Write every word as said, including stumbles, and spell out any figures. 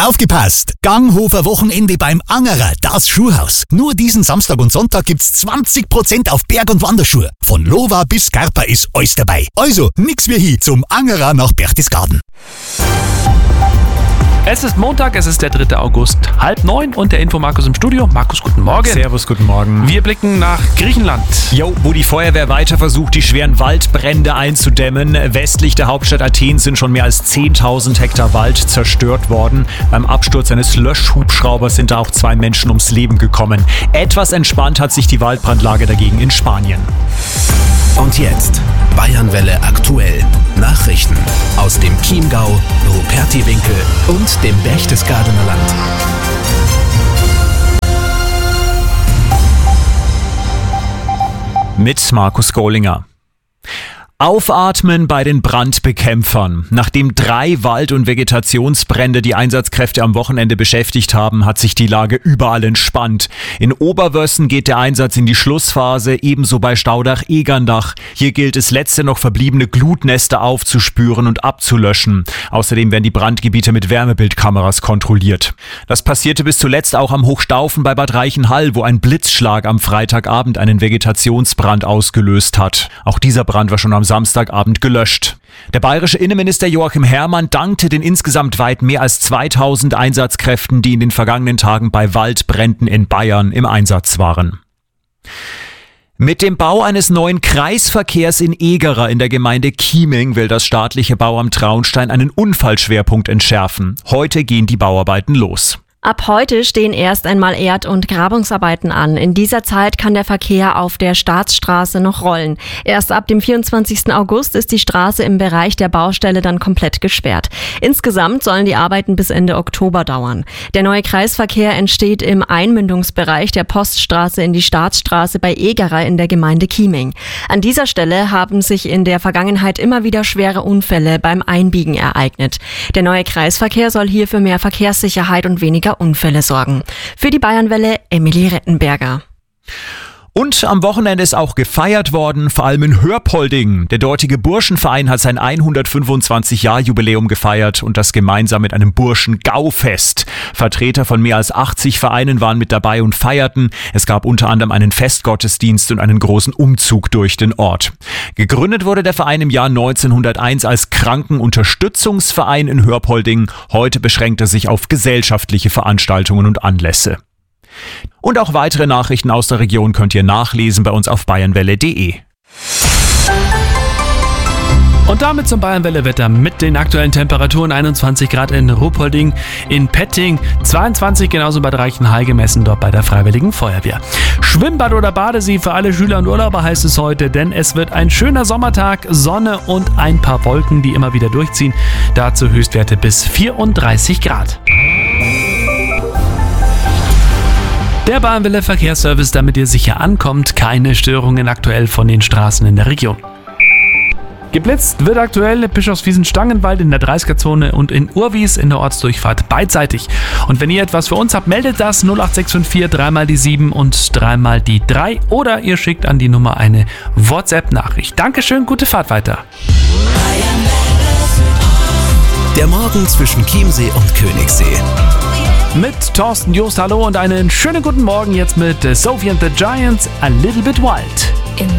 Aufgepasst! Ganghofer Wochenende beim Angerer, das Schuhhaus. Nur diesen Samstag und Sonntag gibt's zwanzig Prozent auf Berg- und Wanderschuhe. Von Lova bis Scarpa ist alles dabei. Also, nix wie hin zum Angerer nach Berchtesgaden. Es ist Montag, es ist der dritte August, halb neun und der Info-Markus im Studio. Markus, guten Morgen. Servus, guten Morgen. Wir blicken nach Griechenland. Jo, wo die Feuerwehr weiter versucht, die schweren Waldbrände einzudämmen. Westlich der Hauptstadt Athen sind schon mehr als zehntausend Hektar Wald zerstört worden. Beim Absturz eines Löschhubschraubers sind da auch zwei Menschen ums Leben gekommen. Etwas entspannt hat sich die Waldbrandlage dagegen in Spanien. Und jetzt Bayernwelle aktuell. Nachrichten aus dem Chiemgau, Rupertiwinkel und dem Berchtesgadener Land. Mit Markus Gollinger. Aufatmen bei den Brandbekämpfern. Nachdem drei Wald- und Vegetationsbrände die Einsatzkräfte am Wochenende beschäftigt haben, hat sich die Lage überall entspannt. In Oberwössen geht der Einsatz in die Schlussphase, ebenso bei Staudach-Egerndach. Hier gilt es, letzte noch verbliebene Glutnester aufzuspüren und abzulöschen. Außerdem werden die Brandgebiete mit Wärmebildkameras kontrolliert. Das passierte bis zuletzt auch am Hochstaufen bei Bad Reichenhall, wo ein Blitzschlag am Freitagabend einen Vegetationsbrand ausgelöst hat. Auch dieser Brand war schon am Samstagabend gelöscht. Der bayerische Innenminister Joachim Herrmann dankte den insgesamt weit mehr als zweitausend Einsatzkräften, die in den vergangenen Tagen bei Waldbränden in Bayern im Einsatz waren. Mit dem Bau eines neuen Kreisverkehrs in Egerer in der Gemeinde Chieming will das staatliche Bauamt Traunstein einen Unfallschwerpunkt entschärfen. Heute gehen die Bauarbeiten los. Ab heute stehen erst einmal Erd- und Grabungsarbeiten an. In dieser Zeit kann der Verkehr auf der Staatsstraße noch rollen. Erst ab dem vierundzwanzigsten August ist die Straße im Bereich der Baustelle dann komplett gesperrt. Insgesamt sollen die Arbeiten bis Ende Oktober dauern. Der neue Kreisverkehr entsteht im Einmündungsbereich der Poststraße in die Staatsstraße bei Egerer in der Gemeinde Chieming. An dieser Stelle haben sich in der Vergangenheit immer wieder schwere Unfälle beim Einbiegen ereignet. Der neue Kreisverkehr soll hier für mehr Verkehrssicherheit und weniger Unfälle sorgen. Für die Bayernwelle Emilie Rettenberger. Und am Wochenende ist auch gefeiert worden, vor allem in Hörpolding. Der dortige Burschenverein hat sein hundertfünfundzwanzig-Jahr-Jubiläum gefeiert und das gemeinsam mit einem Burschen-Gaufest. Vertreter von mehr als achtzig Vereinen waren mit dabei und feierten. Es gab unter anderem einen Festgottesdienst und einen großen Umzug durch den Ort. Gegründet wurde der Verein im Jahr neunzehnhunderteins als Krankenunterstützungsverein in Hörpolding. Heute beschränkt er sich auf gesellschaftliche Veranstaltungen und Anlässe. Und auch weitere Nachrichten aus der Region könnt ihr nachlesen bei uns auf bayernwelle punkt de. Und damit zum Bayernwelle-Wetter mit den aktuellen Temperaturen: einundzwanzig Grad in Ruhpolding, in Petting, zweiundzwanzig genauso bei Reichenhall gemessen, dort bei der Freiwilligen Feuerwehr. Schwimmbad oder Badesee für alle Schüler und Urlauber heißt es heute, denn es wird ein schöner Sommertag, Sonne und ein paar Wolken, die immer wieder durchziehen. Dazu Höchstwerte bis vierunddreißig Grad. Der Bayernwelle Verkehrsservice, damit ihr sicher ankommt. Keine Störungen aktuell von den Straßen in der Region. Geblitzt wird aktuell Bischofswiesen-Stangenwald in der dreißiger-Zone und in Urwies in der Ortsdurchfahrt beidseitig. Und wenn ihr etwas für uns habt, meldet das null acht sechs fünf vier drei mal die sieben und drei mal die drei oder ihr schickt an die Nummer eine WhatsApp-Nachricht. Dankeschön, gute Fahrt weiter. Der Morgen zwischen Chiemsee und Königssee. Mit Thorsten Jost, hallo und einen schönen guten Morgen jetzt mit Sophie and the Giants, A Little Bit Wild.